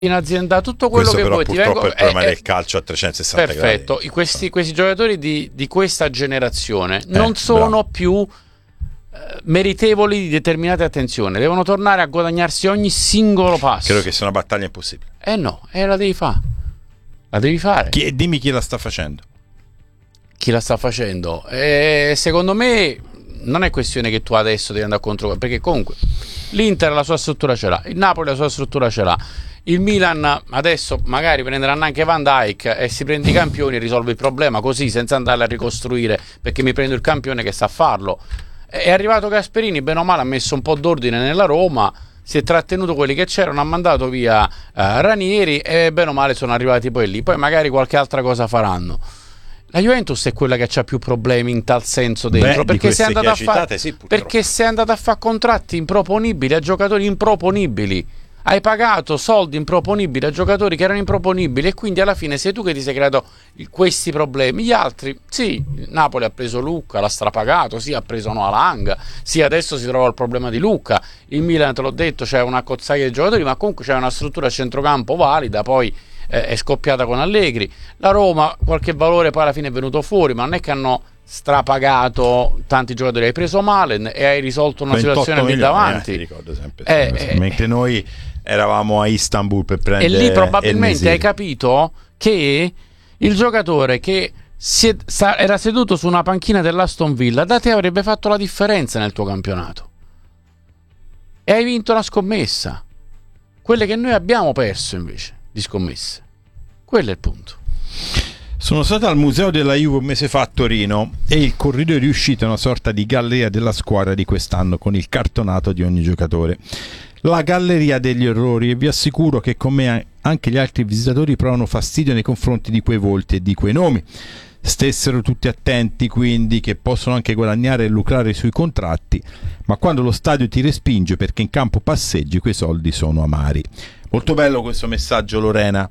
in azienda, tutto quello questo che però vuoi. purtroppo è il problema del calcio a 360 perfetto. gradi. Questi giocatori di questa generazione non sono più meritevoli di determinate attenzioni, devono tornare a guadagnarsi ogni singolo passo. Credo che sia una battaglia impossibile. No, la devi fare. La devi fare. Dimmi chi la sta facendo. Chi la sta facendo? Secondo me non è questione che tu adesso devi andare contro, perché comunque l'Inter la sua struttura ce l'ha, il Napoli la sua struttura ce l'ha, il Milan adesso magari prenderanno anche Van Dijk e si prende i campioni e risolve il problema così, senza andare a ricostruire, perché mi prendo il campione che sa farlo. È arrivato Gasperini, bene o male ha messo un po' d'ordine nella Roma, si è trattenuto quelli che c'erano, ha mandato via Ranieri e bene o male sono arrivati poi lì, poi magari qualche altra cosa faranno. La Juventus è quella che ha più problemi in tal senso dentro, perché si è andata a fare contratti improponibili a giocatori improponibili. Hai pagato soldi improponibili a giocatori che erano improponibili e quindi alla fine sei tu che ti sei creato questi problemi. Gli altri, sì, Napoli ha preso Lucca, l'ha strapagato, sì, ha preso Noalanga, sì, adesso si trova il problema di Lucca. Il Milan, te l'ho detto, c'è una cozzaglia di giocatori, ma comunque c'è una struttura a centrocampo valida, poi è scoppiata con Allegri. La Roma qualche valore poi alla fine è venuto fuori, ma non è che hanno strapagato tanti giocatori, hai preso male e hai risolto una situazione lì davanti. Ricordo sempre, mentre noi eravamo a Istanbul per prendere, e lì probabilmente hai capito che il giocatore che era seduto su una panchina dell'Aston Villa da te avrebbe fatto la differenza nel tuo campionato e hai vinto la scommessa, quelle che noi abbiamo perso invece di scommesse. Quello è il punto. Sono stato al museo della Juve un mese fa a Torino e il corridoio di uscita è una sorta di galleria della squadra di quest'anno con il cartonato di ogni giocatore. La galleria degli errori, e vi assicuro che con me anche gli altri visitatori provano fastidio nei confronti di quei volti e di quei nomi. Stessero tutti attenti quindi che possono anche guadagnare e lucrare sui contratti, ma quando lo stadio ti respinge perché in campo passeggi, quei soldi sono amari. Molto bello questo messaggio, Lorena.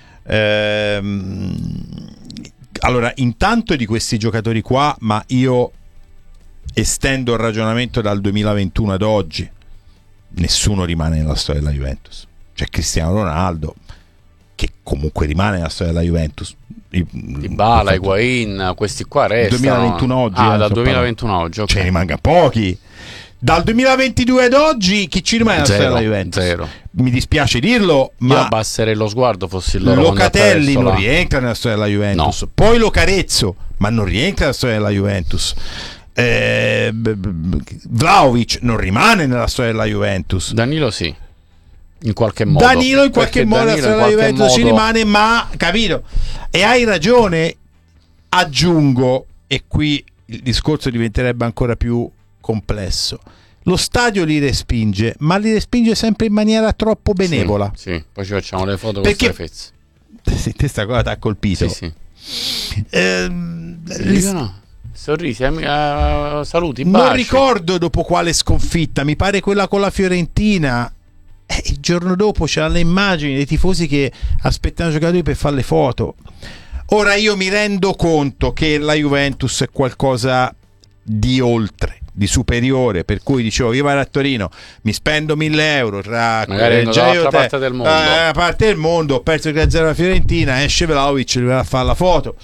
Allora, intanto di questi giocatori qua, ma io estendo il ragionamento dal 2021 ad oggi. Nessuno rimane nella storia della Juventus. C'è Cristiano Ronaldo che comunque rimane nella storia della Juventus. Dybala, Higuain, questi qua restano. 2021 oggi. Dal 2021 oggi, okay. Ce ne rimanga pochi. Dal 2022 ad oggi chi ci rimane nella storia della Juventus? Zero. Mi dispiace dirlo, ma io abbasserei lo sguardo fossi loro. Locatelli non rientra nella storia della Juventus, no. Poi lo carezzo, ma non rientra nella storia della Juventus. Vlahovic non rimane nella storia della Juventus. Danilo sì, in qualche modo. Danilo in qualche modo nella storia della Juventus ci rimane, ma capito? E hai ragione, aggiungo, e qui il discorso diventerebbe ancora più complesso. Lo stadio li respinge, ma li respinge sempre in maniera troppo benevola. Sì, poi ci facciamo le foto con queste fezze. Sì, questa cosa ti ha colpito. Sì. No. Sorrisi, saluti, baci. Non ricordo dopo quale sconfitta, mi pare quella con la Fiorentina. Il giorno dopo c'erano le immagini dei tifosi che aspettano i giocatori per fare le foto. Ora io mi rendo conto che la Juventus è qualcosa di oltre, di superiore, per cui dicevo io vado a Torino, mi spendo 1.000 euro tra magari dall'altra parte del mondo, parte del mondo, ho perso il 3-0 alla Fiorentina, esce Vlahovic, lui va a fare la foto.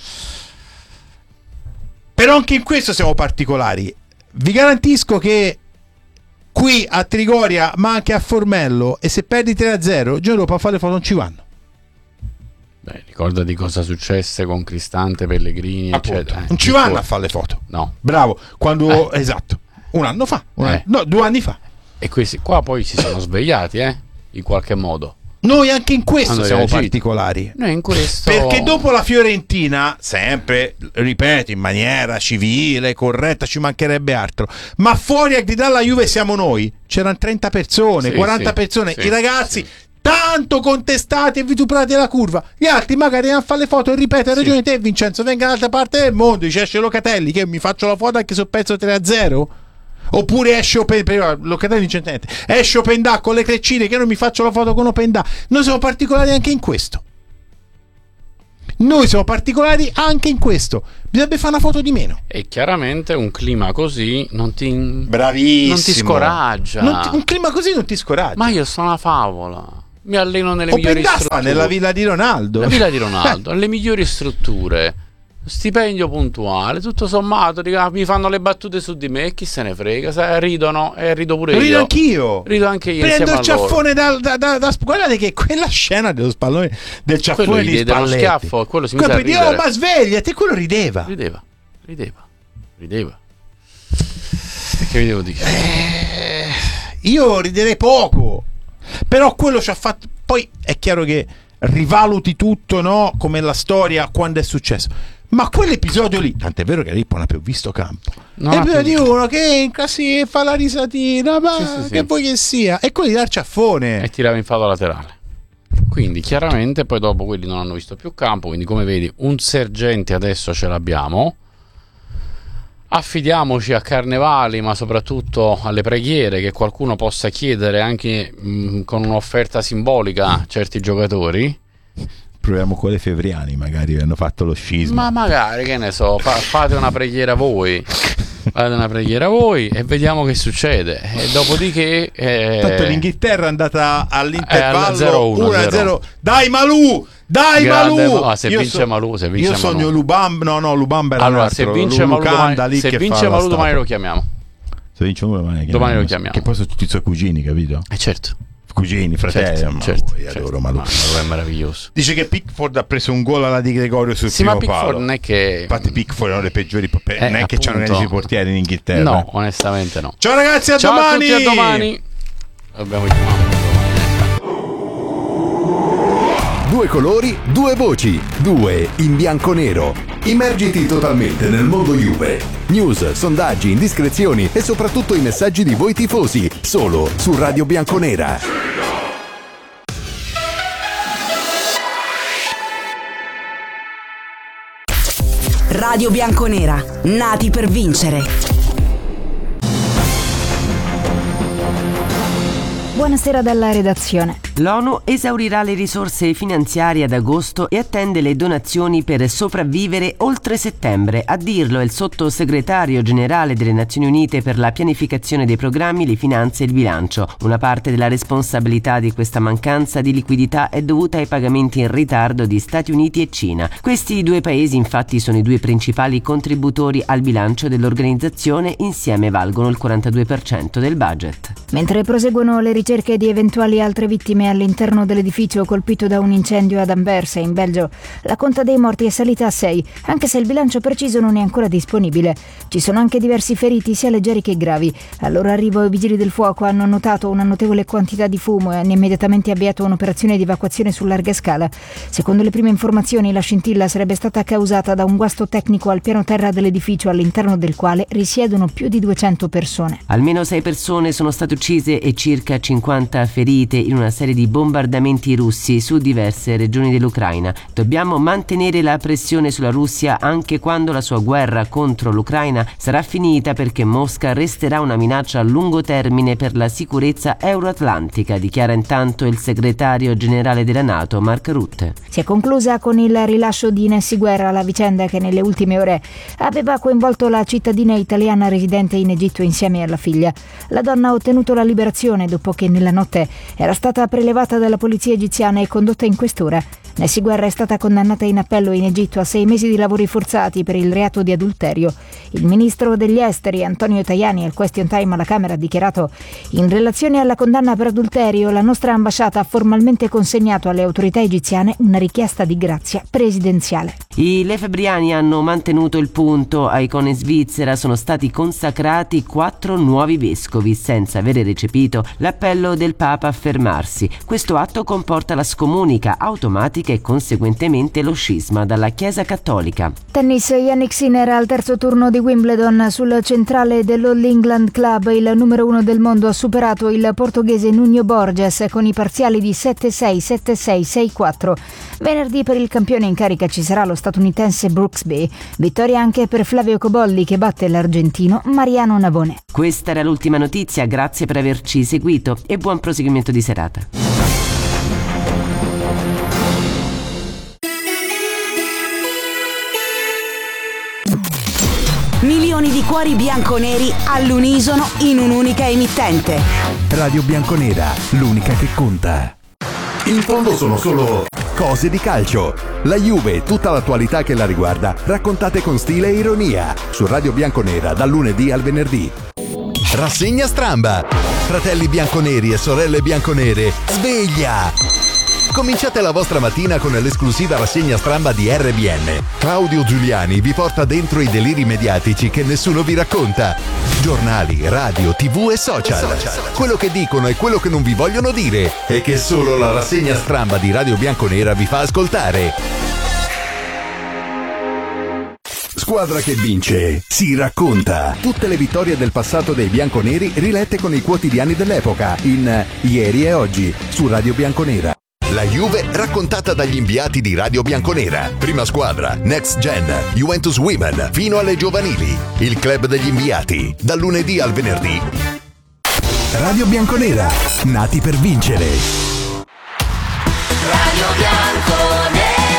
Però anche in questo siamo particolari. Vi garantisco che qui a Trigoria, ma anche a Formello, e se perdi 3-0 il giorno dopo a fare le foto non ci vanno. Beh, ricordati cosa successe con Cristante, Pellegrini, eccetera. Non ci vanno a fare le foto. No. Bravo, quando esatto. Un anno fa, no, 2 anni fa. E questi qua poi si sono svegliati, in qualche modo. Noi anche in questo siamo particolari. Noi in questo... Perché dopo la Fiorentina, sempre, ripeto, in maniera civile, corretta, ci mancherebbe altro, ma fuori a gridare la Juve siamo noi. C'erano 30 persone, 40 persone, i ragazzi tanto contestati e vituperati alla curva. Gli altri magari a fare le foto e ripeto, hai ragione te Vincenzo, venga dall'altra parte del mondo, dice esce Locatelli che mi faccio la foto anche sul pezzo 3-0. Oppure esce Locatelli incentamente, esce Openda con le treccine che non mi faccio la foto con Openda. Noi siamo particolari anche in questo. Bisognerebbe fare una foto di meno. E chiaramente un clima così non ti bravissimo, non ti scoraggia. Un clima così non ti scoraggia. Ma io sono una favola. mi alleno nelle migliori strutture. Nella villa di Ronaldo. La villa di Ronaldo, le migliori strutture, stipendio puntuale, tutto sommato, mi fanno le battute su di me e chi se ne frega, ridono e rido pure io. Rido anch'io. Rido anche io. Prendo il ciaffone guardate che quella scena dello spallone del ciaffone di Spalletti. Quello schiaffo, quello si mise a ridere. Ma svegliati, quello rideva. Rideva. Che vi devo dire? Io riderei poco, però quello ci ha fatto. Poi è chiaro che rivaluti tutto, no? Come la storia quando è successo. Ma quell'episodio lì, tant'è vero che Rippo non ha più visto campo. L'episodio di uno che entra, sì, fa la risatina, ma che vuoi che sia? E quello di dar ciaffone. E tirava in fallo laterale. Quindi chiaramente poi dopo quelli non hanno visto più campo. Quindi come vedi un sergente adesso ce l'abbiamo. Affidiamoci a carnevali, ma soprattutto alle preghiere, che qualcuno possa chiedere anche con un'offerta simbolica a certi giocatori. Proviamo con le Fevriani, magari hanno fatto lo scisma. Ma magari, che ne so, fate una preghiera voi. Fate una preghiera voi e vediamo che succede. E dopodiché tanto l'Inghilterra è andata all'intervallo 1-0. Dai Malù! Dai grande, Malù! No, se vince Malù, io sogno Lubamba. No, Lubamba era allora, altro. Se vince Malù domani lo chiamiamo. Se vince Malù domani lo chiamiamo. Che poi sono tutti i suoi cugini, capito? Certo. Cugini, fratelli, certo. Adoro Malù. Malù è meraviglioso. Dice che Pickford ha preso un gol alla Di Gregorio sul primo palo. Pickford non è che infatti Pickford è uno dei peggiori non è che c'hanno grandi portieri in Inghilterra. No, onestamente no. Ciao ragazzi, Ciao domani. Ciao a tutti, a domani. Abbiamo chiamato. Due colori, due voci, due in bianco-nero. Immergiti totalmente nel mondo Juve. News, sondaggi, indiscrezioni e soprattutto i messaggi di voi tifosi. Solo su Radio Bianconera. Radio Bianconera, nati per vincere. Buonasera dalla redazione. L'ONU esaurirà le risorse finanziarie ad agosto e attende le donazioni per sopravvivere oltre settembre. A dirlo è il sottosegretario generale delle Nazioni Unite per la pianificazione dei programmi, le finanze e il bilancio. Una parte della responsabilità di questa mancanza di liquidità è dovuta ai pagamenti in ritardo di Stati Uniti e Cina. Questi due paesi infatti sono i due principali contributori al bilancio dell'organizzazione, insieme valgono il 42% del budget. Mentre proseguono le ricerche di eventuali altre vittime all'interno dell'edificio colpito da un incendio ad Anversa, in Belgio, la conta dei morti è salita a 6, anche se il bilancio preciso non è ancora disponibile. Ci sono anche diversi feriti, sia leggeri che gravi. Al loro arrivo i vigili del fuoco hanno notato una notevole quantità di fumo e hanno immediatamente avviato un'operazione di evacuazione su larga scala. Secondo le prime informazioni, la scintilla sarebbe stata causata da un guasto tecnico al piano terra dell'edificio, all'interno del quale risiedono più di 200 persone. Almeno 6 persone sono state uccise e circa 50 ferite in una serie di bombardamenti russi su diverse regioni dell'Ucraina. Dobbiamo mantenere la pressione sulla Russia anche quando la sua guerra contro l'Ucraina sarà finita, perché Mosca resterà una minaccia a lungo termine per la sicurezza euroatlantica, dichiara intanto il segretario generale della NATO Mark Rutte. Si è conclusa con il rilascio di Nessy Guerra, la vicenda che nelle ultime ore aveva coinvolto la cittadina italiana residente in Egitto insieme alla figlia. La donna ha ottenuto la liberazione dopo che nella notte era stata prelevata dalla polizia egiziana e condotta in questura. Nessy Guerra è stata condannata in appello in Egitto a 6 mesi di lavori forzati per il reato di adulterio. Il ministro degli esteri Antonio Tajani al Question Time alla Camera ha dichiarato: in relazione alla condanna per adulterio, la nostra ambasciata ha formalmente consegnato alle autorità egiziane una richiesta di grazia presidenziale. I lefebbriani hanno mantenuto il punto. A Icona in Svizzera sono stati consacrati 4 nuovi vescovi senza avere recepito l'appello del Papa a fermarsi. Questo atto comporta la scomunica automatica e conseguentemente lo scisma dalla Chiesa Cattolica. Tennis, Jannik Sinner al terzo turno di Wimbledon. Sul centrale dell'All England Club, il numero 1 del mondo ha superato il portoghese Nuno Borges con i parziali di 7-6, 7-6, 6-4. Venerdì per il campione in carica ci sarà lo statunitense Brooksby. Vittoria anche per Flavio Cobolli, che batte l'argentino Mariano Navone. Questa era l'ultima notizia, grazie per averci seguito e buon proseguimento di serata. Milioni di cuori bianconeri all'unisono in un'unica emittente. Radio Bianconera, l'unica che conta. In fondo sono solo cose di calcio. La Juve e tutta l'attualità che la riguarda, raccontate con stile e ironia, su Radio Bianconera dal lunedì al venerdì. Rassegna Stramba. Fratelli bianconeri e sorelle bianconere, sveglia! Cominciate la vostra mattina con l'esclusiva rassegna Stramba di RBN. Claudio Giuliani vi porta dentro i deliri mediatici che nessuno vi racconta. Giornali, radio, TV e social. Quello che dicono e quello che non vi vogliono dire e che solo la rassegna Stramba di Radio Bianconera vi fa ascoltare. Squadra che vince si racconta. Tutte le vittorie del passato dei bianconeri rilette con i quotidiani dell'epoca in Ieri e Oggi su Radio Bianconera. La Juve raccontata dagli inviati di Radio Bianconera. Prima squadra, Next Gen, Juventus Women, fino alle giovanili. Il club degli inviati, dal lunedì al venerdì. Radio Bianconera, nati per vincere. Radio Bianconera.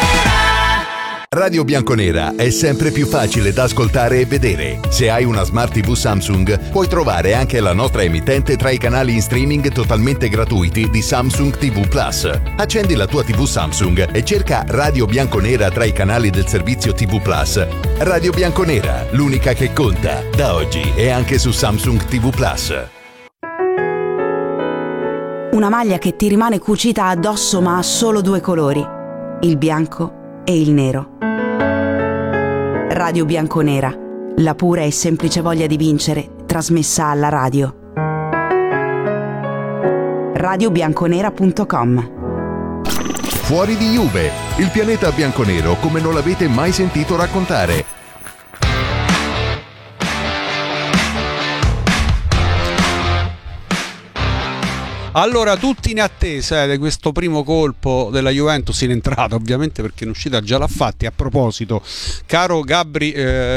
Radio Bianconera è sempre più facile da ascoltare e vedere. Se hai una Smart TV Samsung, puoi trovare anche la nostra emittente tra i canali in streaming totalmente gratuiti di Samsung TV Plus. Accendi la tua TV Samsung e cerca Radio Bianconera tra i canali del servizio TV Plus. Radio Bianconera, l'unica che conta, da oggi e anche su Samsung TV Plus. Una maglia che ti rimane cucita addosso ma ha solo due colori, il bianco e il nero. Radio Bianconera, la pura e semplice voglia di vincere, trasmessa alla radio. radiobianconera.com. Fuori di Juve, il pianeta bianconero come non l'avete mai sentito raccontare. Allora, tutti in attesa di questo primo colpo della Juventus in entrata, ovviamente, perché in uscita già l'ha fatti. A proposito, caro Gabri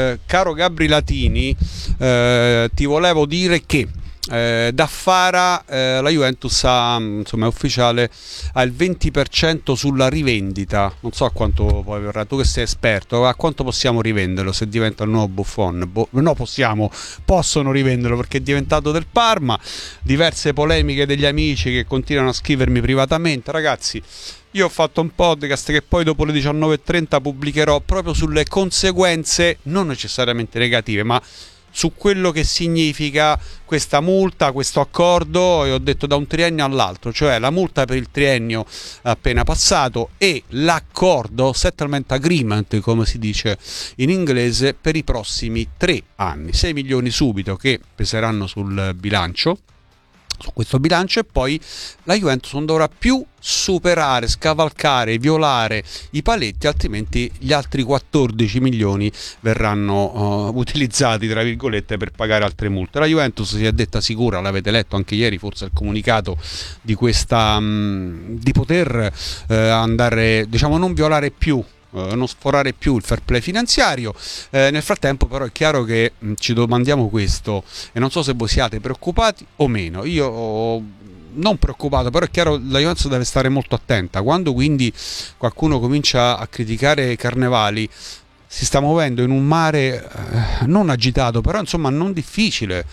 Latini, ti volevo dire che da Fara la Juventus ha, insomma, è ufficiale, ha il 20% sulla rivendita. Non so a quanto poi verrà, tu che sei esperto, a quanto possiamo rivenderlo se diventa il nuovo Buffon? Possono rivenderlo perché è diventato del Parma. Diverse polemiche degli amici che continuano a scrivermi privatamente. Ragazzi, io ho fatto un podcast che poi dopo le 19:30 pubblicherò proprio sulle conseguenze non necessariamente negative, ma su quello che significa questa multa, questo accordo, e ho detto da un triennio all'altro, cioè la multa per il triennio appena passato e l'accordo, settlement agreement come si dice in inglese, per i prossimi 3 anni. 6 milioni subito che peseranno sul bilancio, su questo bilancio, e poi la Juventus non dovrà più superare, scavalcare, violare i paletti, altrimenti gli altri 14 milioni verranno utilizzati, tra virgolette, per pagare altre multe. La Juventus si è detta sicura, l'avete letto anche ieri, forse il comunicato, di questa di poter andare, diciamo, non violare più, non sforare più il fair play finanziario. Nel frattempo però è chiaro che ci domandiamo questo, e non so se voi siate preoccupati o meno. Io non preoccupato, però è chiaro la Juventus deve stare molto attenta. Quando quindi qualcuno comincia a criticare Carnevali, si sta muovendo in un mare non agitato, però insomma non difficile.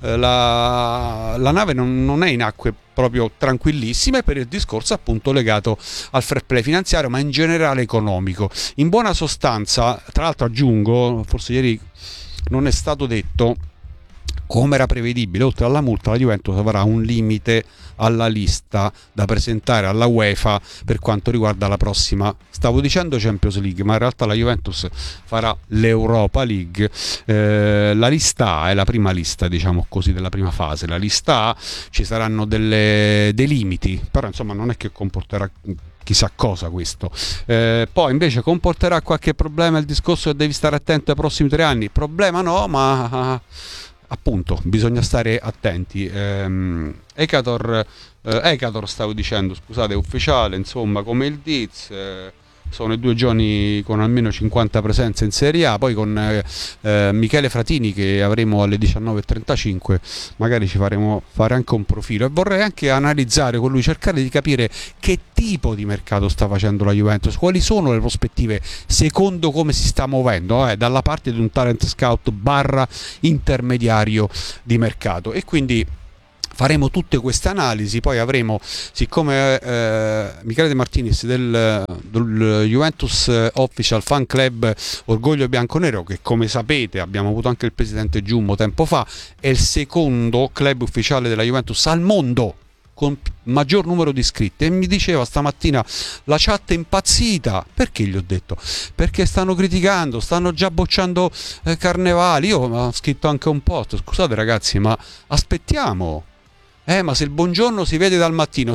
La nave non è in acque proprio tranquillissime, per il discorso appunto legato al fair play finanziario, ma in generale economico. In buona sostanza, tra l'altro aggiungo, forse ieri non è stato detto, come era prevedibile, oltre alla multa la Juventus avrà un limite alla lista da presentare alla UEFA per quanto riguarda la prossima, stavo dicendo Champions League, ma in realtà la Juventus farà l'Europa League. La lista A è la prima lista, diciamo così, della prima fase. La lista A, ci saranno dei limiti, però insomma non è che comporterà chissà cosa questo. Poi invece comporterà qualche problema il discorso che devi stare attento ai prossimi 3 anni? Problema no, ma appunto bisogna stare attenti. Ecator stavo dicendo, scusate, è ufficiale, insomma, come il Diz, sono i 2 giorni con almeno 50 presenze in Serie A. Poi con Michele Fratini, che avremo alle 19:35, magari ci faremo fare anche un profilo, e vorrei anche analizzare con lui, cercare di capire che tipo di mercato sta facendo la Juventus, quali sono le prospettive secondo come si sta muovendo dalla parte di un talent scout / intermediario di mercato. E quindi faremo tutte queste analisi, poi avremo, siccome Michele De Martinis del Juventus Official Fan Club Orgoglio Bianconero, che come sapete abbiamo avuto anche il presidente Giummo tempo fa, è il secondo club ufficiale della Juventus al mondo con maggior numero di iscritti, e mi diceva stamattina la chat è impazzita. Perché gli ho detto? Perché stanno criticando, stanno già bocciando Carnevali. Io ho scritto anche un post: scusate ragazzi, ma aspettiamo. Ma se il buongiorno si vede dal mattino,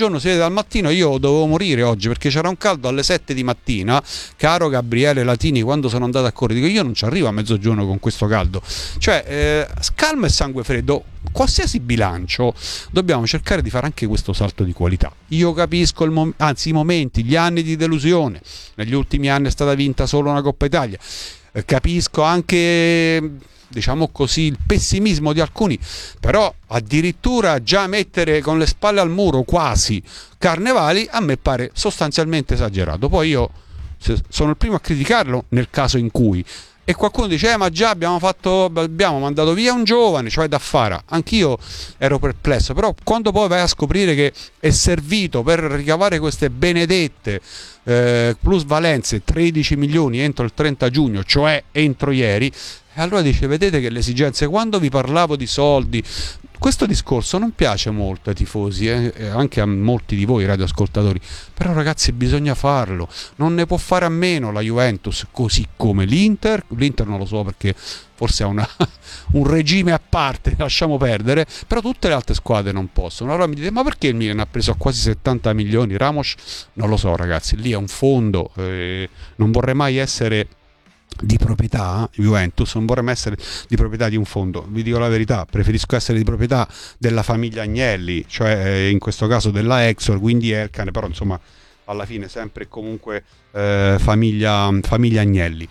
io dovevo morire oggi perché c'era un caldo alle 7 di mattina, caro Gabriele Latini, quando sono andato a correre, dico io non ci arrivo a mezzogiorno con questo caldo. Cioè, calma e sangue freddo, qualsiasi bilancio dobbiamo cercare di fare anche questo salto di qualità. Io capisco i momenti, gli anni di delusione, negli ultimi anni è stata vinta solo una Coppa Italia, capisco anche, diciamo così, il pessimismo di alcuni, però addirittura già mettere con le spalle al muro quasi Carnevali a me pare sostanzialmente esagerato. Poi io sono il primo a criticarlo nel caso in cui, e qualcuno dice ma già abbiamo mandato via un giovane, cioè Daffara. Anch'io ero perplesso, però quando poi vai a scoprire che è servito per ricavare queste benedette plusvalenze 13 milioni entro il 30 giugno, cioè entro ieri, e allora dice, vedete che le esigenze, quando vi parlavo di soldi, questo discorso non piace molto ai tifosi, anche a molti di voi radioascoltatori, però ragazzi bisogna farlo, non ne può fare a meno la Juventus, così come l'Inter non lo so perché forse ha un regime a parte, lasciamo perdere, però tutte le altre squadre non possono. Allora mi dite, ma perché il Milan ha preso quasi 70 milioni Ramos? Non lo so ragazzi, lì è un fondo, non vorrei mai essere di proprietà Juventus, non vorrei mai essere di proprietà di un fondo, vi dico la verità, preferisco essere di proprietà della famiglia Agnelli, cioè in questo caso della Exor, quindi Ercane, però insomma alla fine sempre e comunque famiglia Agnelli,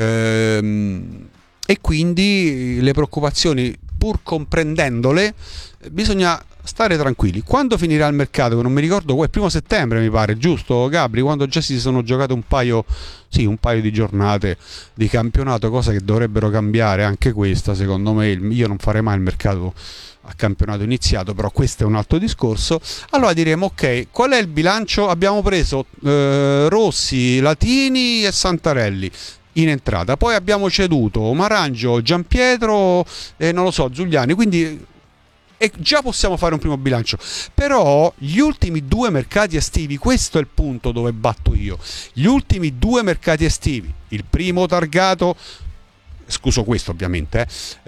e quindi le preoccupazioni, pur comprendendole, bisogna stare tranquilli. Quando finirà il mercato, che non mi ricordo, il 1 settembre mi pare, giusto Gabri? Quando già si sono giocate un paio di giornate di campionato, cosa che dovrebbero cambiare anche questa, secondo me. Io non farei mai il mercato a campionato iniziato, però questo è un altro discorso. Allora diremo, ok, qual è il bilancio? Abbiamo preso Rossi, Latini e Santarelli in entrata, poi abbiamo ceduto Marangio, Giampietro e non lo so, Giuliani, quindi e già possiamo fare un primo bilancio. Però gli ultimi 2 mercati estivi, questo è il punto dove batto io, gli ultimi 2 mercati estivi, il primo targato, scuso questo ovviamente,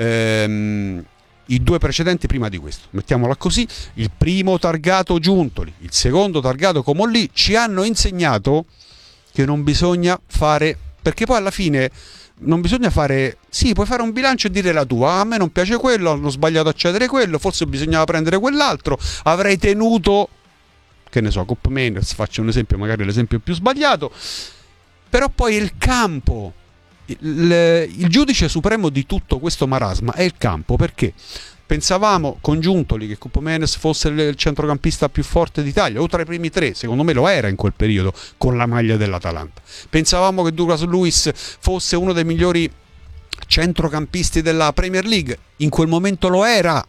i 2 precedenti prima di questo, mettiamola così, il primo targato Giuntoli, il secondo targato Comolli, ci hanno insegnato che non bisogna fare, perché poi alla fine non bisogna fare, sì, puoi fare un bilancio e dire la tua, a me non piace quello, hanno sbagliato a cedere quello, forse bisognava prendere quell'altro, avrei tenuto, che ne so, Cop Manners, faccio un esempio, magari l'esempio più sbagliato, però poi il campo, il giudice supremo di tutto questo marasma è il campo, perché pensavamo con Giuntoli che Cop Manners fosse il centrocampista più forte d'Italia, o tra i primi 3, secondo me lo era in quel periodo con la maglia dell'Atalanta. Pensavamo che Douglas Luiz fosse uno dei migliori centrocampisti della Premier League, in quel momento lo era,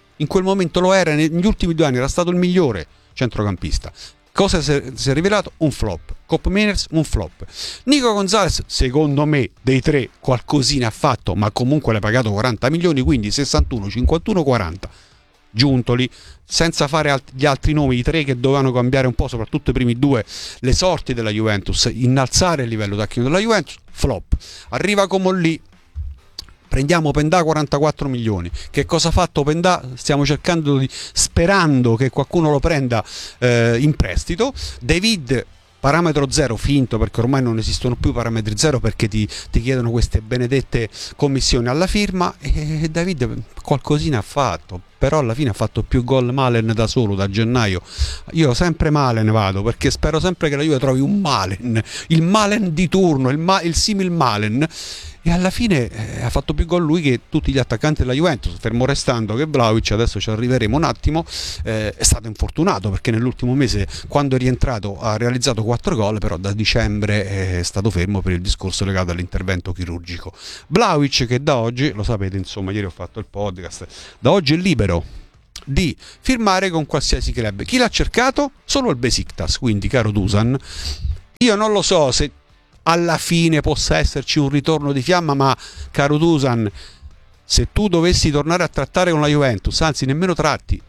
negli ultimi 2 anni era stato il migliore centrocampista. Cosa si è rivelato? Un flop. Cop Manners, un flop. Nico Gonzalez, secondo me, dei 3 qualcosina ha fatto, ma comunque l'ha pagato 40 milioni, quindi 61, 51, 40. Giuntoli, senza fare gli altri nomi, i 3 che dovevano cambiare un po', soprattutto i primi 2, le sorti della Juventus, innalzare il livello tecnico della Juventus, flop. Arriva Comolli, prendiamo Pendà 44 milioni. Che cosa ha fatto Pendà? Stiamo sperando che qualcuno lo prenda in prestito. David, parametro 0, finto, perché ormai non esistono più parametri 0, perché ti chiedono queste benedette commissioni alla firma, e David qualcosina ha fatto, però alla fine ha fatto più gol Malen da solo da gennaio. Io sempre Malen vado, perché spero sempre che la Juve trovi un Malen, il Malen di turno, il simil Malen, e alla fine ha fatto più gol lui che tutti gli attaccanti della Juventus, fermo restando che Vlahovic, adesso ci arriveremo un attimo, è stato infortunato, perché nell'ultimo mese, quando è rientrato, ha realizzato 4 gol, però da dicembre è stato fermo per il discorso legato all'intervento chirurgico. Vlahovic, che da oggi, lo sapete, insomma, ieri ho fatto il podcast, da oggi è libero, di firmare con qualsiasi club. Chi l'ha cercato? Solo il Besiktas. Quindi, caro Dusan, io non lo so se alla fine possa esserci un ritorno di fiamma, ma caro Dusan, se tu dovessi tornare a trattare con la Juventus, anzi nemmeno tratti,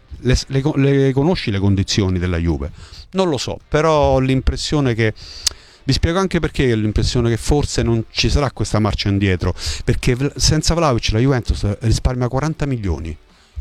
le conosci le condizioni della Juve? Non lo so, però ho l'impressione che, vi spiego anche perché ho l'impressione che forse non ci sarà questa marcia indietro, perché senza Vlahovic la Juventus risparmia 40 milioni.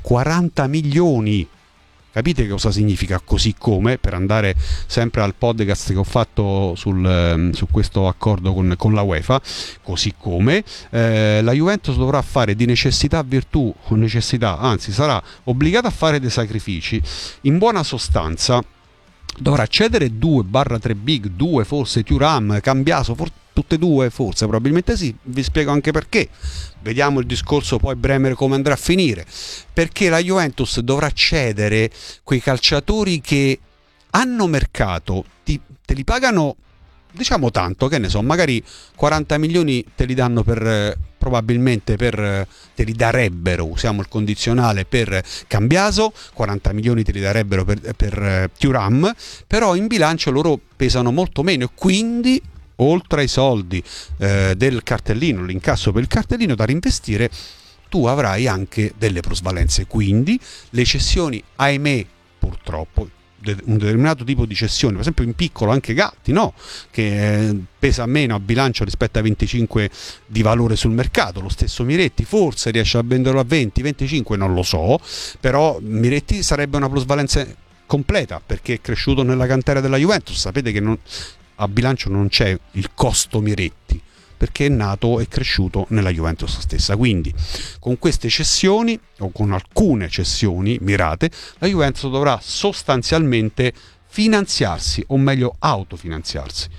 40 milioni! Capite cosa significa? Così come, per andare sempre al podcast che ho fatto su questo accordo con la UEFA, così come la Juventus dovrà fare di necessità virtù, anzi sarà obbligata a fare dei sacrifici. In buona sostanza dovrà cedere 2/3 big, 2 forse Thuram, Cambiaso, tutte e due forse, probabilmente sì, vi spiego anche perché. Vediamo il discorso poi Bremer come andrà a finire, perché la Juventus dovrà cedere quei calciatori che hanno mercato, te li pagano diciamo tanto, che ne so, magari 40 milioni te li danno probabilmente te li darebbero, usiamo il condizionale, per Cambiaso, 40 milioni te li darebbero per Thuram, però in bilancio loro pesano molto meno e quindi oltre ai soldi del cartellino, l'incasso per il cartellino da reinvestire, tu avrai anche delle plusvalenze, quindi le cessioni, ahimè, purtroppo un determinato tipo di cessione, per esempio in piccolo anche Gatti, no? Che pesa meno a bilancio rispetto a 25 di valore sul mercato, lo stesso Miretti forse riesce a venderlo a 20-25, non lo so, però Miretti sarebbe una plusvalenza completa perché è cresciuto nella cantera della Juventus. Sapete che a bilancio non c'è il costo Miretti, perché è nato e cresciuto nella Juventus stessa. Quindi con queste cessioni o con alcune cessioni mirate la Juventus dovrà sostanzialmente finanziarsi, o meglio autofinanziarsi.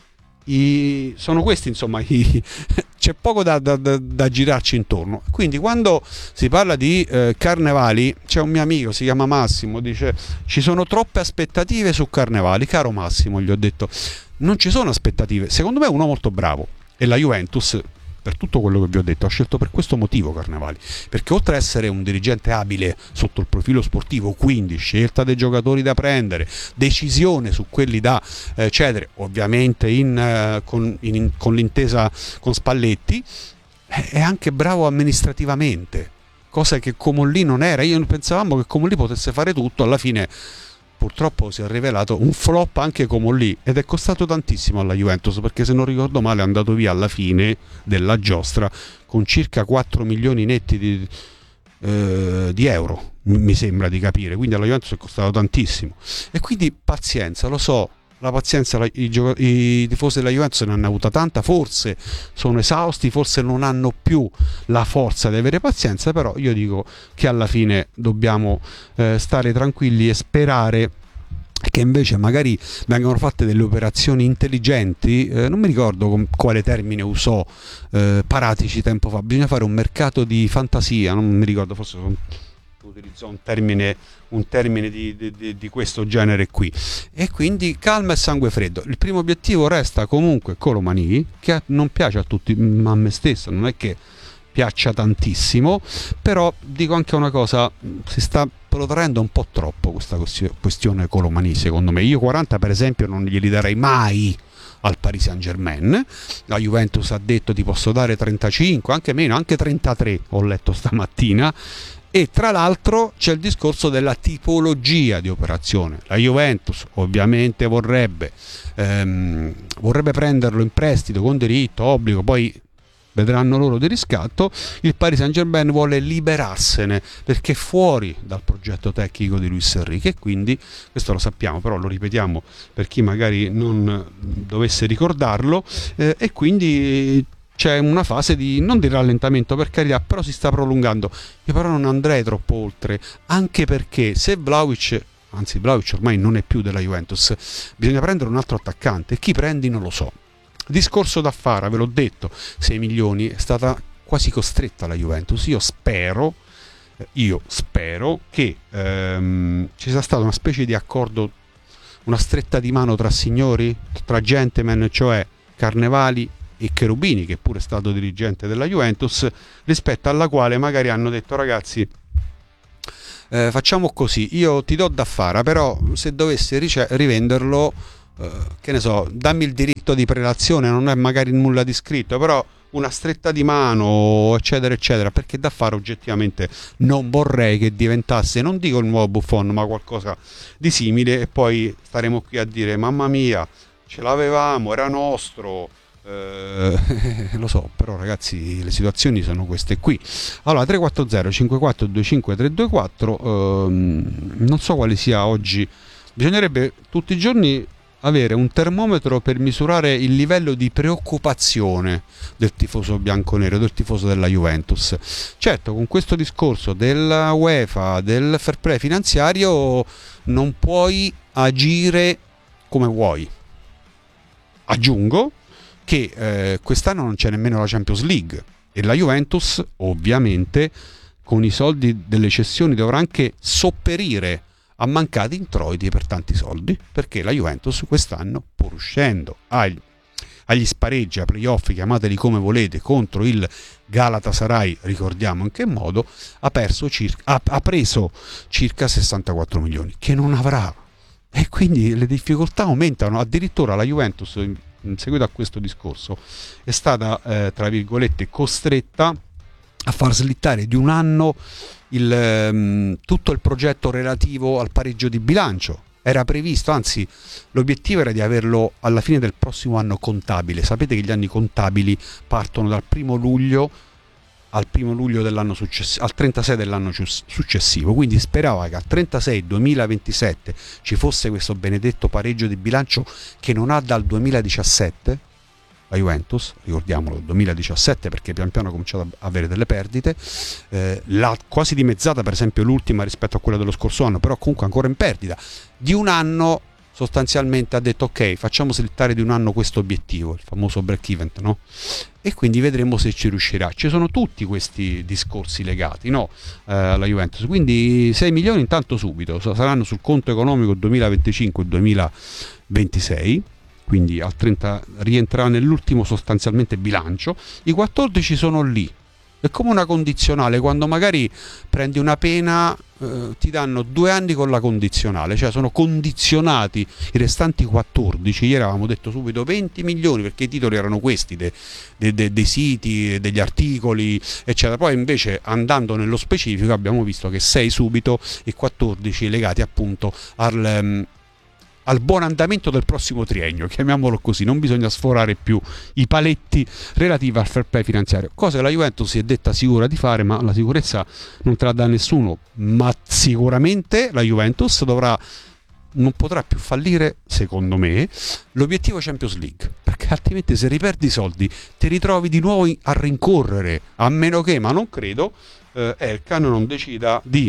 Sono questi, insomma, c'è poco da girarci intorno. Quindi quando si parla di Carnevali, c'è un mio amico, si chiama Massimo, dice ci sono troppe aspettative su Carnevali. Caro Massimo, gli ho detto, non ci sono aspettative, secondo me è uno molto bravo e la Juventus, per tutto quello che vi ho detto, ha scelto per questo motivo Carnevali, perché oltre a essere un dirigente abile sotto il profilo sportivo, quindi scelta dei giocatori da prendere, decisione su quelli da cedere, ovviamente con l'intesa con Spalletti, è anche bravo amministrativamente, cosa che Comolli non era. Io pensavamo che Comolli potesse fare tutto, alla fine purtroppo si è rivelato un flop anche Comolli ed è costato tantissimo alla Juventus, perché se non ricordo male è andato via alla fine della giostra con circa 4 milioni netti di euro, mi sembra di capire, quindi alla Juventus è costato tantissimo. E quindi pazienza, lo so, la pazienza i tifosi della Juventus ne hanno avuta tanta, forse sono esausti, forse non hanno più la forza di avere pazienza, però io dico che alla fine dobbiamo stare tranquilli e sperare che invece magari vengano fatte delle operazioni intelligenti. Non mi ricordo con quale termine usò Paratici tempo fa, bisogna fare un mercato di fantasia, non mi ricordo, forse utilizzò un termine di questo genere qui. E quindi calma e sangue freddo. Il primo obiettivo resta comunque Colomani, che non piace a tutti, ma a me stesso non è che piaccia tantissimo, però dico anche una cosa, si sta protraendo un po' troppo questa questione Colomani, secondo me. Io 40 per esempio non glieli darei mai al Paris Saint-Germain. La Juventus ha detto ti posso dare 35, anche meno, anche 33 ho letto stamattina. E tra l'altro c'è il discorso della tipologia di operazione. La Juventus ovviamente vorrebbe prenderlo in prestito con diritto, obbligo, poi vedranno loro di riscatto. Il Paris Saint-Germain vuole liberarsene perché è fuori dal progetto tecnico di Luis Enrique, e quindi questo lo sappiamo, però lo ripetiamo per chi magari non dovesse ricordarlo, e quindi c'è una fase non di rallentamento, per carità, però si sta prolungando. Io però non andrei troppo oltre, anche perché se Vlahovic ormai non è più della Juventus, bisogna prendere un altro attaccante. Chi prendi non lo so. Discorso da fare, ve l'ho detto, 6 milioni è stata quasi costretta la Juventus. Io spero che ci sia stata una specie di accordo, una stretta di mano tra signori, tra gentleman, cioè Carnevali e Cherubini, che pure è stato dirigente della Juventus, rispetto alla quale magari hanno detto ragazzi, facciamo così, io ti do da fare, però se dovessi rivenderlo, che ne so, dammi il diritto di prelazione, non è magari nulla di scritto, però una stretta di mano, eccetera eccetera, perché da fare oggettivamente non vorrei che diventasse, non dico il nuovo Buffon, ma qualcosa di simile, e poi staremo qui a dire mamma mia, ce l'avevamo, era nostro. Lo so, però ragazzi, le situazioni sono queste qui. Allora 340 54 25 324, non so quale sia oggi, bisognerebbe tutti i giorni avere un termometro per misurare il livello di preoccupazione del tifoso bianconero, del tifoso della Juventus. Certo, con questo discorso della UEFA, del fair play finanziario, non puoi agire come vuoi. Aggiungo che quest'anno non c'è nemmeno la Champions League e la Juventus ovviamente con i soldi delle cessioni dovrà anche sopperire a mancati introiti per tanti soldi, perché la Juventus quest'anno, pur uscendo agli spareggi, a playoff, chiamateli come volete, contro il Galatasaray, ricordiamo in che modo, ha preso circa 64 milioni che non avrà, e quindi le difficoltà aumentano. Addirittura la Juventus, in seguito a questo discorso, è stata tra virgolette costretta a far slittare di un anno tutto il progetto relativo al pareggio di bilancio. Era previsto, anzi l'obiettivo era di averlo alla fine del prossimo anno contabile. Sapete che gli anni contabili partono dal 1 luglio al 1 luglio dell'anno successivo, al 36 dell'anno successivo, quindi sperava che al 36 2027 ci fosse questo benedetto pareggio di bilancio che non ha dal 2017 la Juventus, ricordiamolo, 2017, perché pian piano ha cominciato a avere delle perdite, l'ha quasi dimezzata, per esempio l'ultima rispetto a quella dello scorso anno, però comunque ancora in perdita. Di un anno sostanzialmente ha detto ok, facciamo slittare di un anno questo obiettivo, il famoso break even, no? E quindi vedremo se ci riuscirà. Ci sono tutti questi discorsi legati, no? Alla Juventus, quindi 6 milioni intanto subito saranno sul conto economico 2025-2026, quindi al 30 rientrerà nell'ultimo sostanzialmente bilancio. I 14 sono lì, è come una condizionale, quando magari prendi una pena ti danno 2 anni con la condizionale, cioè sono condizionati i restanti 14. Ieri avevamo detto subito 20 milioni perché i titoli erano questi dei siti, degli articoli eccetera, poi invece andando nello specifico abbiamo visto che 6 subito e 14 legati appunto al buon andamento del prossimo triennio, chiamiamolo così. Non bisogna sforare più i paletti relativi al fair play finanziario, cosa che la Juventus si è detta sicura di fare, ma la sicurezza non te la dà nessuno. Ma sicuramente la Juventus non potrà più fallire, secondo me, l'obiettivo Champions League, perché altrimenti se riperdi i soldi ti ritrovi di nuovo a rincorrere, a meno che, ma non credo, Elkann non decida di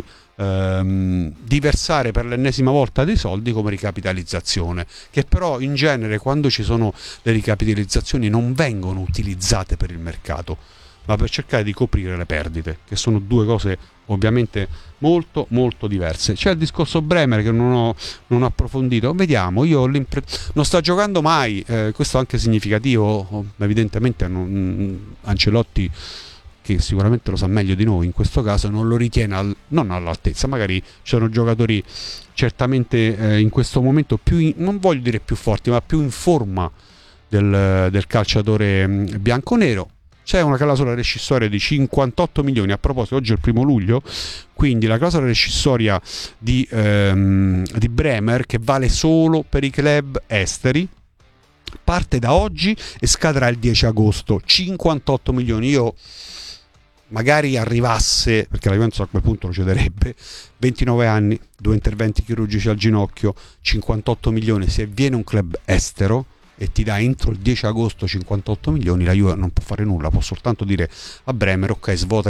versare per l'ennesima volta dei soldi come ricapitalizzazione, che però in genere quando ci sono le ricapitalizzazioni non vengono utilizzate per il mercato, ma per cercare di coprire le perdite, che sono due cose ovviamente molto molto diverse. C'è il discorso Bremer che non ho approfondito, vediamo. Io non sta giocando mai, questo è anche significativo, evidentemente Ancelotti, che sicuramente lo sa meglio di noi in questo caso, non lo ritiene non all'altezza. Magari ci sono giocatori certamente in questo momento non voglio dire più forti, ma più in forma del calciatore bianconero. C'è una clausola rescissoria di 58 milioni, a proposito oggi è il 1 luglio, quindi la clausola rescissoria di Bremer, che vale solo per i club esteri, parte da oggi e scadrà il 10 agosto. 58 milioni. Io magari arrivasse, perché la Juventus a quel punto lo cederebbe, 29 anni, 2 interventi chirurgici al ginocchio, 58 milioni, se viene un club estero e ti dà entro il 10 agosto 58 milioni, la Juve non può fare nulla, può soltanto dire a Bremer ok, svuota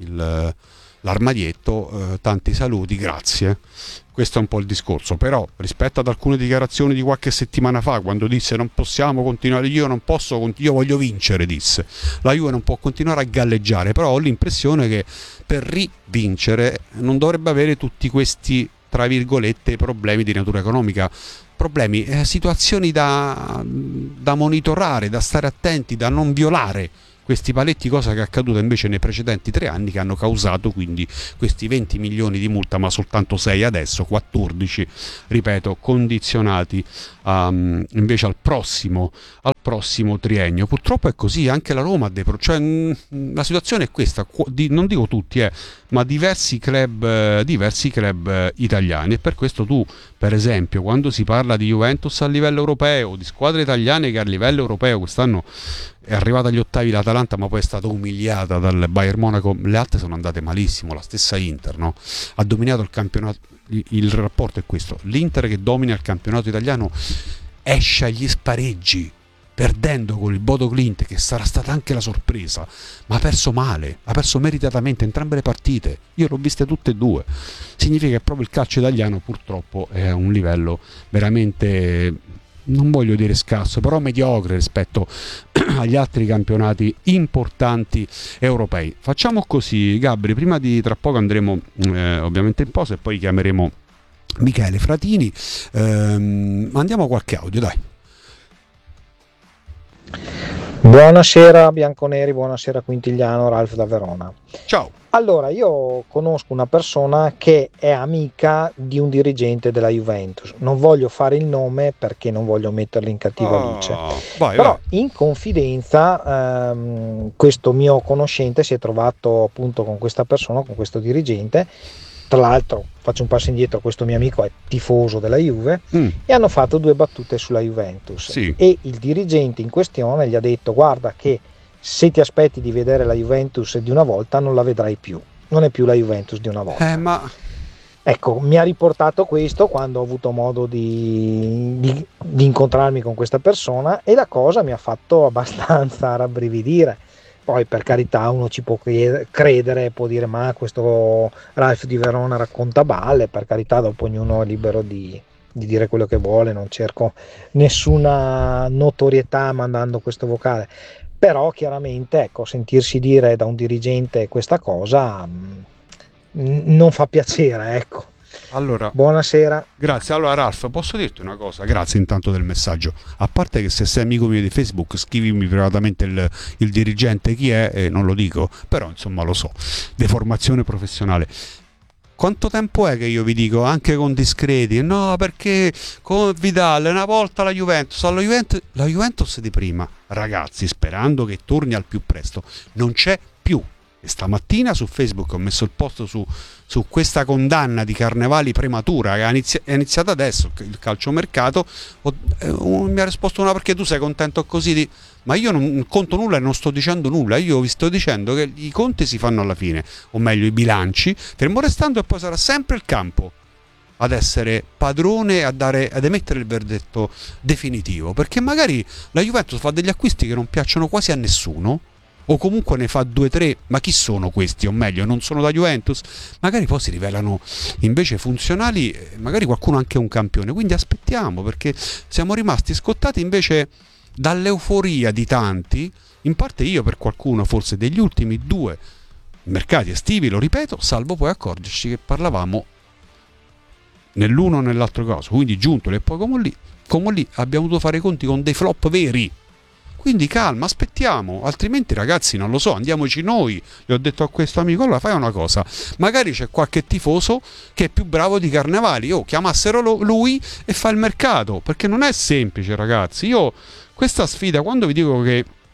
l'armadietto, tanti saluti, grazie. Questo è un po' il discorso. Però rispetto ad alcune dichiarazioni di qualche settimana fa, quando disse non possiamo continuare, io voglio vincere, disse, la Juve non può continuare a galleggiare, però ho l'impressione che per rivincere non dovrebbe avere tutti questi, tra virgolette, problemi di natura economica, situazioni da monitorare, da stare attenti, da non violare questi paletti, cosa che è accaduta invece nei precedenti 3 anni, che hanno causato quindi questi 20 milioni di multa, ma soltanto 6 adesso, 14, ripeto, condizionati invece al prossimo triennio. Purtroppo è così, anche la Roma ha dei la situazione è questa, non dico tutti, ma diversi club italiani, e per questo tu, per esempio, quando si parla di Juventus a livello europeo, di squadre italiane che a livello europeo quest'anno è arrivata agli ottavi l'Atalanta, ma poi è stata umiliata dal Bayern Monaco, le altre sono andate malissimo, la stessa Inter, no? Ha dominato il campionato. Il rapporto è questo: l'Inter che domina il campionato italiano esce agli spareggi, perdendo con il Bodo Glimt, che sarà stata anche la sorpresa, ma ha perso male, ha perso meritatamente entrambe le partite. Io l'ho viste tutte e due. Significa che proprio il calcio italiano purtroppo è a un livello veramente, non voglio dire scarso, però mediocre rispetto agli altri campionati importanti europei. Facciamo così, Gabri, prima di tra poco andremo ovviamente in pausa e poi chiameremo Michele Fratini, mandiamo qualche audio, dai. Buonasera bianconeri, buonasera Quintigliano, Ralph da Verona. Ciao. Allora, io conosco una persona che è amica di un dirigente della Juventus. Non voglio fare il nome perché non voglio metterlo in cattiva luce. Però in confidenza questo mio conoscente si è trovato appunto con questa persona, con questo dirigente. Tra l'altro, faccio un passo indietro, questo mio amico è tifoso della Juve, e hanno fatto 2 battute sulla Juventus. Sì. E il dirigente in questione gli ha detto: guarda che se ti aspetti di vedere la Juventus di una volta non la vedrai più, non è più la Juventus di una volta. Ecco, mi ha riportato questo quando ho avuto modo di incontrarmi con questa persona, e la cosa mi ha fatto abbastanza rabbrividire. Poi, per carità, uno ci può credere, può dire: ma questo Ralph di Verona racconta balle. Per carità, dopo ognuno è libero di dire quello che vuole, non cerco nessuna notorietà mandando questo vocale. Però chiaramente, ecco, sentirsi dire da un dirigente questa cosa non fa piacere, ecco. Allora, buonasera. Grazie. Allora, Ralph, posso dirti una cosa? Grazie intanto del messaggio. A parte che se sei amico mio di Facebook, scrivimi privatamente il dirigente chi è, non lo dico, però insomma lo so. Deformazione professionale. Quanto tempo è che io vi dico, anche con discreti, no, perché con Vidal una volta la Juventus di prima, ragazzi, sperando che torni al più presto, non c'è più. E stamattina su Facebook ho messo il post su questa condanna di Carnevali prematura che è iniziata adesso, il calciomercato. Mi ha risposto: no, perché tu sei contento così ma io non conto nulla e non sto dicendo nulla. Io vi sto dicendo che i conti si fanno alla fine, o meglio i bilanci, fermo restando, e poi sarà sempre il campo ad essere padrone, ad emettere il verdetto definitivo, perché magari la Juventus fa degli acquisti che non piacciono quasi a nessuno, o comunque ne fa 2-3, ma chi sono questi? O meglio, non sono da Juventus, magari poi si rivelano invece funzionali, magari qualcuno anche un campione. Quindi aspettiamo, perché siamo rimasti scottati invece dall'euforia di tanti, in parte io per qualcuno forse, degli ultimi 2 mercati estivi, lo ripeto, salvo poi accorgerci che parlavamo nell'uno o nell'altro caso, quindi Giuntoli e poi Comolli abbiamo dovuto fare i conti con dei flop veri. Quindi calma, aspettiamo, altrimenti ragazzi non lo so, andiamoci noi. Gli ho detto a questo amico: allora fai una cosa, magari c'è qualche tifoso che è più bravo di Carnevali, chiamassero lui e fa il mercato, perché non è semplice, ragazzi. Io questa sfida, quando vi dico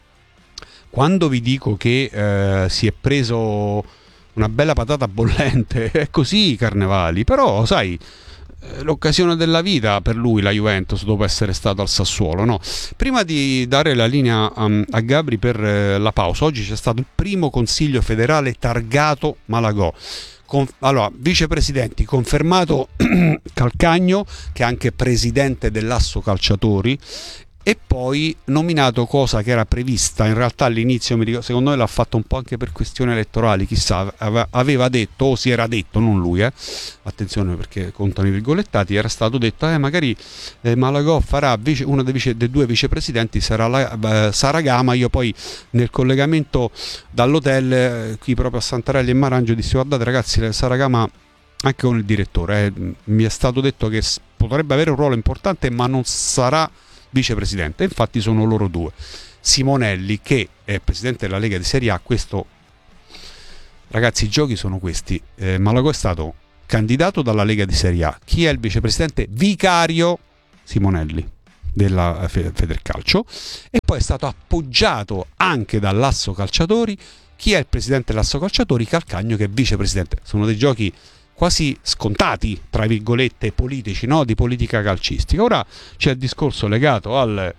che si è preso una bella patata bollente, è così Carnevali, però sai, l'occasione della vita per lui la Juventus dopo essere stato al Sassuolo, no? Prima di dare la linea a Gabri per la pausa, oggi c'è stato il primo consiglio federale targato Malagò. Allora, vicepresidenti, confermato Calcagno, che è anche presidente dell'Asso Calciatori, e poi nominato, cosa che era prevista in realtà all'inizio, secondo me l'ha fatto un po' anche per questioni elettorali, chissà, aveva detto, o si era detto, non lui, attenzione perché contano i virgolettati, era stato detto magari Malagò farà uno dei 2 vicepresidenti, sarà Sara Gama. Io poi nel collegamento dall'hotel qui proprio a Santarelli e Marangio dissi: guardate ragazzi, Sara Gama, anche con il direttore, mi è stato detto che potrebbe avere un ruolo importante, ma non sarà vicepresidente. Infatti sono loro 2. Simonelli, che è presidente della Lega di Serie A. Questo, ragazzi, i giochi sono questi. Malagò è stato candidato dalla Lega di Serie A. Chi è il vicepresidente vicario? Simonelli, della Federcalcio, e poi è stato appoggiato anche dall'Asso Calciatori. Chi è il presidente dell'Asso Calciatori? Calcagno, che è vicepresidente. Sono dei giochi quasi scontati, tra virgolette, politici, no? Di politica calcistica. Ora c'è il discorso legato al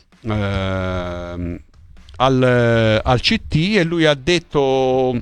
CT, e lui ha detto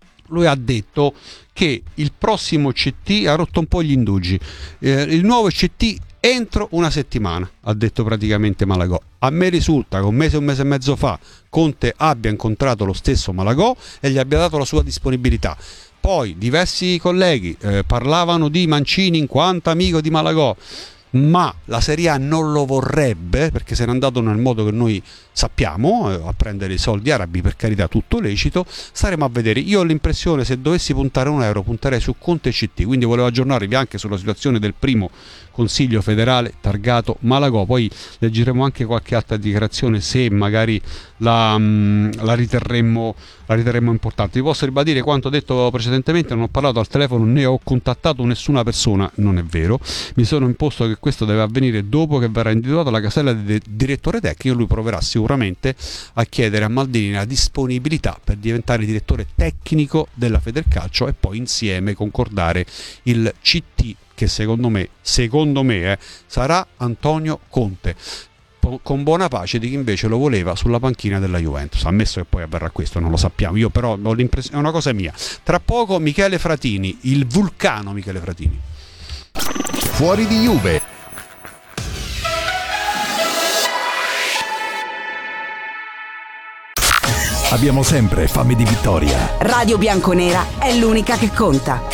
che il prossimo CT ha rotto un po' gli indugi. Il nuovo CT entro una settimana, ha detto praticamente Malagò. A me risulta che un mese e mezzo fa Conte abbia incontrato lo stesso Malagò e gli abbia dato la sua disponibilità. Poi diversi colleghi parlavano di Mancini in quanto amico di Malagò, ma la Serie A non lo vorrebbe, perché se n'è andato nel modo che noi sappiamo, a prendere i soldi arabi, per carità, tutto lecito. Staremo a vedere. Io ho l'impressione, se dovessi puntare €1, punterei su Conte e CT, quindi volevo aggiornarvi anche sulla situazione del primo Consiglio federale targato Malagò. Poi leggeremo anche qualche altra dichiarazione, se magari la riterremmo importante. Vi posso ribadire quanto detto precedentemente: non ho parlato al telefono né ho contattato nessuna persona. Non è vero. Mi sono imposto che questo deve avvenire dopo che verrà individuata la casella del direttore tecnico. Lui proverà sicuramente a chiedere a Maldini la disponibilità per diventare direttore tecnico della Federcalcio e poi insieme concordare il CT, che secondo me sarà Antonio Conte, con buona pace di chi invece lo voleva sulla panchina della Juventus. Ammesso che poi avverrà questo, non lo sappiamo. Io però ho l'impressione, è una cosa mia. Tra poco Michele Fratini, il vulcano Michele Fratini. Fuori di Juve. Abbiamo sempre fame di vittoria. Radio Bianconera è l'unica che conta.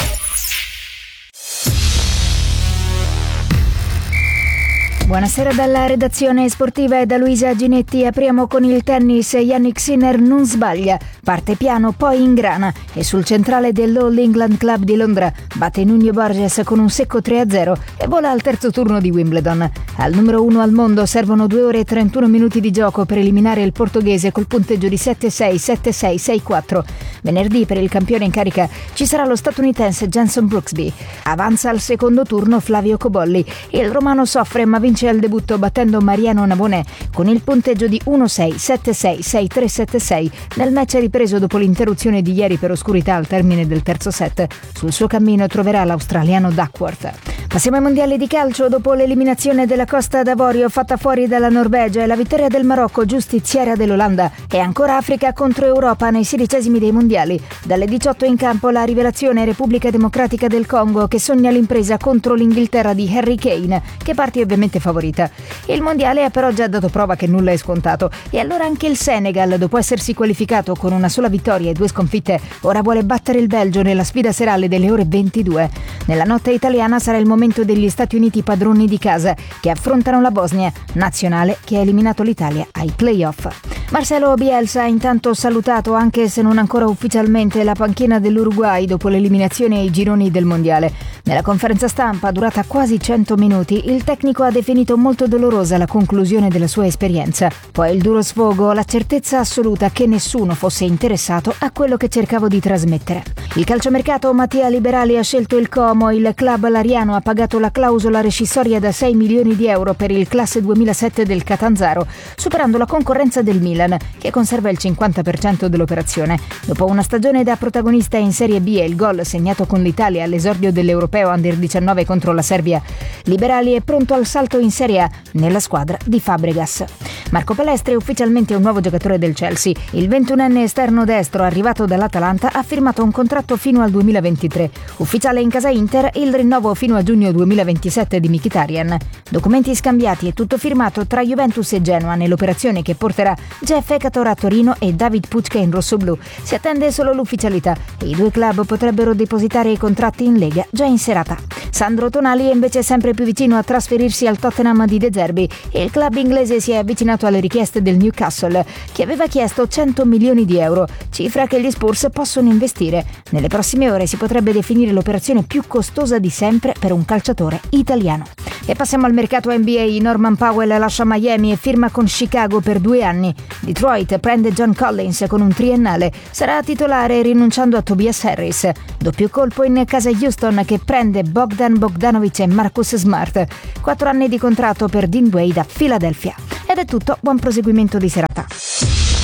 Buonasera dalla redazione sportiva e da Luisa Ginetti. Apriamo con il tennis. Yannick Sinner non sbaglia, parte piano poi ingrana e sul centrale dell'All England Club di Londra batte Nuno Borges con un secco 3-0 e vola al terzo turno di Wimbledon. Al numero 1 al mondo servono 2 ore e 31 minuti di gioco per eliminare il portoghese col punteggio di 7-6, 7-6, 6-4. Venerdì per il campione in carica ci sarà lo statunitense Jenson Brooksby. Avanza al secondo turno Flavio Cobolli. Il romano soffre ma vince al debutto battendo Mariano Nabonè con il punteggio di 1-6, 7-6, 6-3, 7-6 nel match ripreso dopo l'interruzione di ieri per oscurità al termine del terzo set. Sul suo cammino troverà l'australiano Duckworth. Passiamo ai mondiali di calcio. Dopo l'eliminazione della Costa d'Avorio fatta fuori dalla Norvegia e la vittoria del Marocco giustiziaria dell'Olanda, e ancora Africa contro Europa nei 16esimi dei mondiali. Dalle 18 in campo la rivelazione Repubblica Democratica del Congo, che sogna l'impresa contro l'Inghilterra di Harry Kane, che parte ovviamente favorita. Il mondiale ha però già dato prova che nulla è scontato, e allora anche il Senegal, dopo essersi qualificato con una sola vittoria e 2 sconfitte, ora vuole battere il Belgio nella sfida serale delle ore 22. Nella notte italiana sarà il momento degli Stati Uniti padroni di casa, che affrontano la Bosnia, nazionale che ha eliminato l'Italia ai playoff. Marcelo Bielsa ha intanto salutato, anche se non ancora ufficialmente, la panchina dell'Uruguay dopo l'eliminazione ai gironi del mondiale. Nella conferenza stampa, durata quasi 100 minuti, il tecnico ha definito molto dolorosa la conclusione della sua esperienza. Poi il duro sfogo, la certezza assoluta che nessuno fosse interessato a quello che cercavo di trasmettere. Il calciomercato Mattia Liberali ha scelto il Como. Il club lariano ha pagato la clausola rescissoria da 6 milioni di euro per il classe 2007 del Catanzaro, superando la concorrenza del Milan, che conserva il 50% dell'operazione. Dopo una stagione da protagonista in Serie B e il gol segnato con l'Italia all'esordio dell'Europeo Under 19 contro la Serbia, Liberali è pronto al salto in Serie A nella squadra di Fabregas. Marco Palestri è ufficialmente un nuovo giocatore del Chelsea. Il 21enne esterno destro arrivato dall'Atalanta ha firmato un contratto fino al 2023. Ufficiale in casa Inter il rinnovo fino a giugno 2027 di Mkhitaryan. Documenti scambiati e tutto firmato tra Juventus e Genoa nell'operazione che porterà Jeff Ekator a Torino e David Pucca in rossoblù. Si attende solo l'ufficialità e i due club potrebbero depositare i contratti in Lega già in serata. Sandro Tonali è invece sempre più vicino a trasferirsi al Tottenham di De Zerbi e il club inglese si è avvicinato alle richieste del Newcastle, che aveva chiesto 100 milioni di euro, cifra che gli Spurs possono investire. Nelle prossime ore si potrebbe definire l'operazione più costosa di sempre per un calciatore italiano. E passiamo al mercato NBA. Norman Powell lascia Miami e firma con Chicago per 2 anni. Detroit prende John Collins con un triennale, sarà titolare rinunciando a Tobias Harris. Doppio colpo in casa Houston che prende Bogdan Bogdanovic e Marcus Smart. 4 anni di contratto per Dean Wade a Philadelphia. Ed è tutto, buon proseguimento di serata.